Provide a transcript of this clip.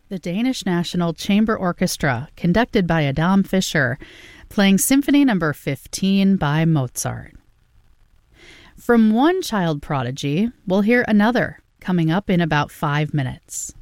The Danish National Chamber Orchestra, conducted by Adam Fischer, playing Symphony No. 15 by Mozart. From one child prodigy, we'll hear another, coming up in about 5 minutes.